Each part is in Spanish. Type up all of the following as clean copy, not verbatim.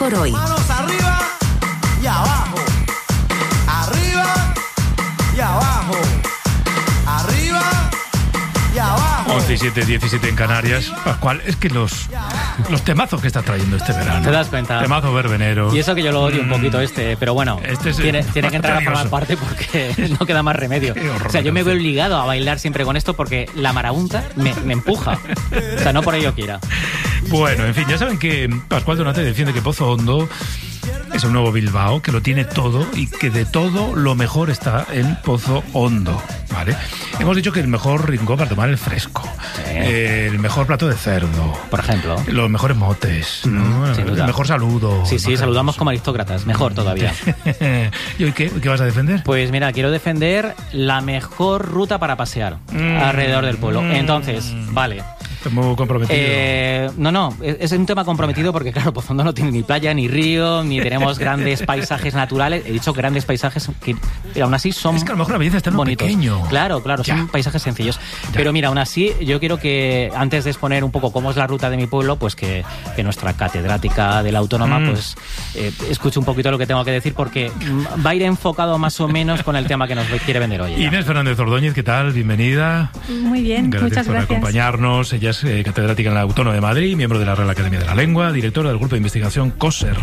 por hoy. Manos arriba y abajo. Arriba y abajo. Arriba y abajo. 11:07, 17 en Canarias. Pascual, es que los temazos que estás trayendo este verano. ¿Te das cuenta? Temazo verbenero. Y eso que yo lo odio un poquito pero bueno, es tiene que entrar a formar misterioso. parte porque no queda más remedio. Qué horror O sea, yo de me veo canción. obligado a bailar siempre con esto porque la marabunta me empuja. O sea, no por ello quiera. Bueno, en fin, ya saben que Pascual Donate defiende que Pozo Hondo es un nuevo Bilbao, que lo tiene todo y que de todo lo mejor está en Pozo Hondo, ¿vale? Hemos dicho que el mejor rincón para tomar el fresco, el mejor plato de cerdo, Por ejemplo. los mejores motes, ¿no? sin duda. El mejor saludo. Sí, saludamos como aristócratas. Mejor todavía. ¿Y hoy qué vas a defender? Pues mira, quiero defender la mejor ruta para pasear alrededor del pueblo. Entonces, vale. Estoy muy comprometido. No, es un tema comprometido porque, claro, Pozo Hondo no tiene ni playa, ni río, ni tenemos grandes paisajes naturales. He dicho grandes paisajes que aún así son Es que a lo mejor la belleza está en lo bonitos. pequeño. Claro, Ya. son paisajes sencillos. Pero mira, aún así, yo quiero que, antes de exponer un poco cómo es la ruta de mi pueblo, pues que nuestra catedrática de la Autónoma, pues escuche un poquito lo que tengo que decir, porque va a ir enfocado más o menos con el tema que nos quiere vender hoy. ella. Inés Fernández Ordóñez, ¿qué tal? Bienvenida. Muy bien, muchas por gracias. acompañarnos. Ella es catedrática en la Autónoma de Madrid, miembro de la Real Academia de la Lengua, directora del grupo de investigación COSER.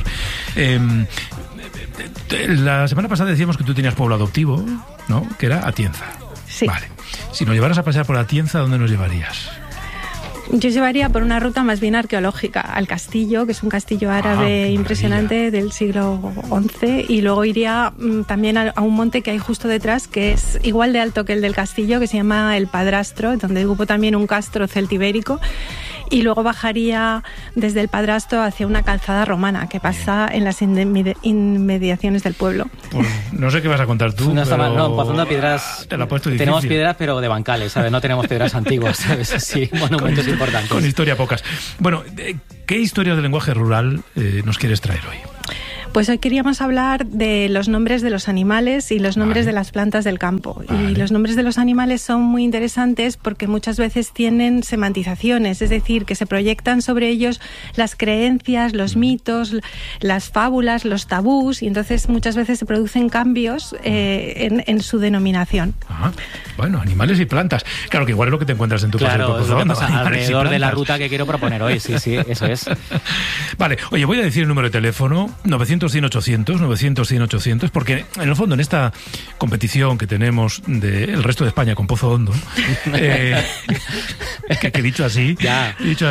La semana pasada decíamos que tú tenías pueblo adoptivo, ¿no? Que era Atienza. Sí. Vale. Si nos llevaras a pasear por Atienza, ¿dónde nos llevarías? Yo llevaría por una ruta más bien arqueológica al castillo, que es un castillo árabe qué impresionante del siglo XI, y luego iría también a un monte que hay justo detrás, que es igual de alto que el del castillo, que se llama El Padrastro, donde hubo también un castro celtibérico, y luego bajaría desde El Padrastro hacia una calzada romana que pasa en las inmediaciones del pueblo. Pues no sé qué vas a contar tú, No está pero mal, no, Pozo Hondo piedras. te la he puesto difícil. Tenemos piedras, pero de bancales, ¿sabes? No tenemos piedras antiguas, ¿sabes? Sí, monumentos importantes. Con historia pocas. Bueno, ¿qué historias del lenguaje rural nos quieres traer hoy? Pues hoy queríamos hablar de los nombres de los animales y los nombres Vale. de las plantas del campo. Vale. Y los nombres de los animales son muy interesantes porque muchas veces tienen semantizaciones, es decir, que se proyectan sobre ellos las creencias, los mitos, las fábulas, los tabús, y entonces muchas veces se producen cambios en su denominación. Ajá. Bueno, animales y plantas. Claro que igual es lo que te encuentras en tu paseo Claro, por es Pozo lo que Hondo, pasa animales y alrededor de la plantas. ruta que quiero proponer hoy. Sí, eso es. Vale, oye, voy a decir el número de teléfono, 900-100-800, 900-100-800, porque en el fondo en esta competición que tenemos del resto de España con Pozo Hondo, que he dicho así, Ya. he dicho